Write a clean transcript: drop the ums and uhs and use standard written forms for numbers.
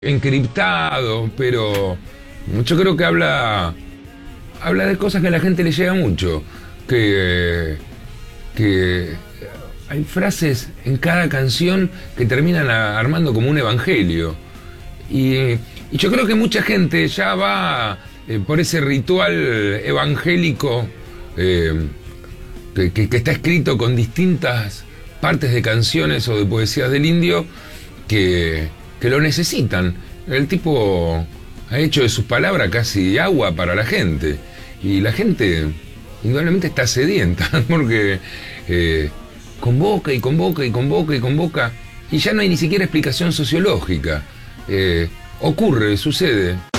encriptado, pero yo creo que habla de cosas que a la gente le llega mucho, que, que hay frases en cada canción que terminan armando como un evangelio. Y yo creo que mucha gente ya va por ese ritual evangélico eh, que está escrito con distintas partes de canciones o de poesías del indio que lo necesitan. El tipo ha hecho de sus palabras casi agua para la gente. Y la gente indudablemente está sedienta porque convoca y convoca y convoca y convoca y ya no hay ni siquiera explicación sociológica. Ocurre, sucede.